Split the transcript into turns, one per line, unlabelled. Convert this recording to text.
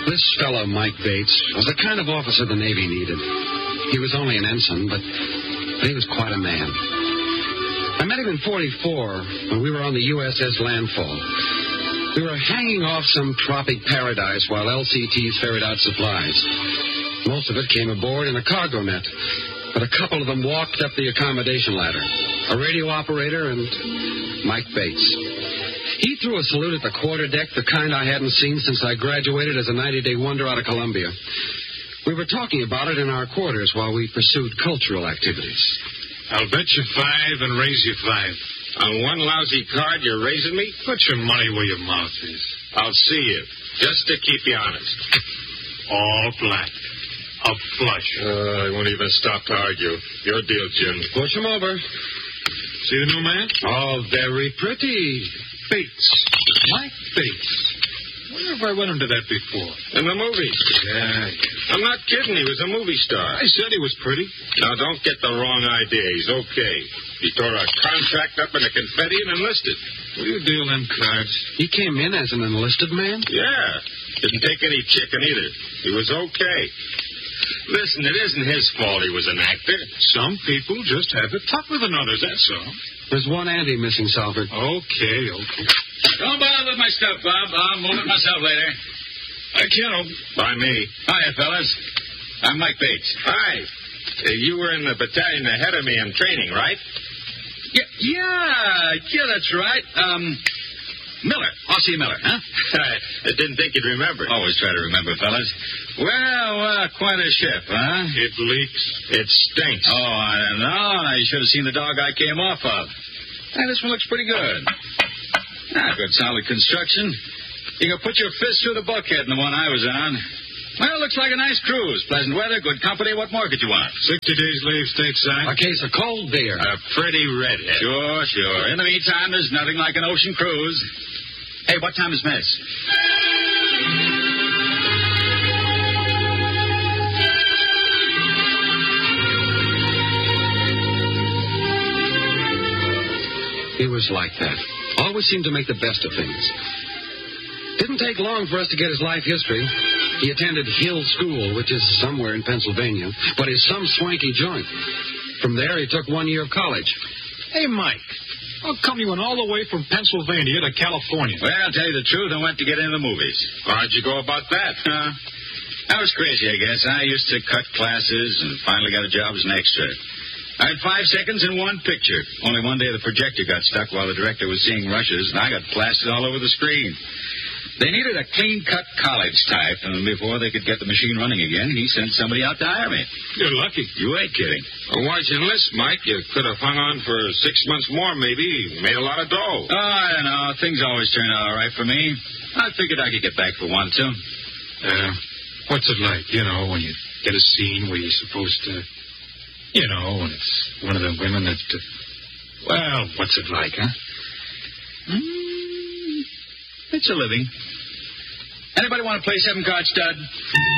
This fellow, Mike Bates, was the kind of officer the Navy needed. He was only an ensign, but he was quite a man. I met him in 44 when we were on the USS Landfall. We were hanging off some tropic paradise while LCTs ferried out supplies. Most of it came aboard in a cargo net, but a couple of them walked up the accommodation ladder. A radio operator and Mike Bates. He threw a salute at the quarterdeck, the kind I hadn't seen since I graduated as a 90-day wonder out of Columbia. We were talking about it in our quarters while we pursued cultural activities.
I'll bet you 5 and raise you 5.
On one lousy card, you're raising me?
Put your money where your mouth is.
I'll see you, just to keep you honest.
All black. A flush.
I won't even stop to argue. Your deal, Jim.
Push him over.
See the new man?
Oh, very pretty.
Bates. Mike Bates. Wonder if I run into that before.
In the movies.
Yeah.
I'm not kidding. He was a movie star.
I said he was pretty.
Now, don't get the wrong idea. He's okay. He tore a contract up in a confetti and enlisted.
Will you deal them cards?
He came in as an enlisted man?
Yeah. Didn't take any chicken either. He was okay. Listen, it isn't his fault he was an actor.
Some people just have it tough with others, that's all.
There's one ante missing, Salford.
Okay.
Don't bother with my stuff, Bob. I'll move it myself later.
Kiddo.
By me.
Hiya, fellas. I'm Mike Bates.
Hi. You were in the battalion ahead of me in training, right?
Yeah, that's right. Miller. R.C. Miller, huh?
I didn't think you'd remember.
Always try to remember, fellas. Well, quite a ship, huh?
It leaks.
It stinks.
Oh, I don't know. Now, you should have seen the dog I came off of. Hey, this one looks pretty good. Good solid construction. You can put your fist through the bulkhead in the one I was on. Well, looks like a nice cruise. Pleasant weather, good company. What more could you want?
60 days leave stateside.
A case of cold beer.
A pretty redhead.
Sure. In the meantime, there's nothing like an ocean cruise. Hey, what time is mess?
He was like that. Always seemed to make the best of things. Didn't take long for us to get his life history. He attended Hill School, which is somewhere in Pennsylvania, but is some swanky joint. From there, he took 1 year of college.
Hey, Mike, how come you went all the way from Pennsylvania to California?
Well, I'll tell you the truth, I went to get into the movies.
How'd you go about that?
I was crazy, I guess. I used to cut classes and finally got a job as an extra. I had 5 seconds in one picture. Only one day the projector got stuck while the director was seeing rushes, and I got plastered all over the screen. They needed a clean-cut college type, and before they could get the machine running again, he sent somebody out to hire me.
You're lucky.
You ain't kidding.
Well, why'd you enlist, Mike? You could have hung on for 6 months more, maybe. Made a lot of dough.
Oh, I don't know. Things always turn out all right for me. I figured I could get back if I wanted to.
What's it like, when you get a scene where you're supposed to, when it's one of the women that... Well, what's it like, huh?
It's a living. Anybody want to play 7-card stud?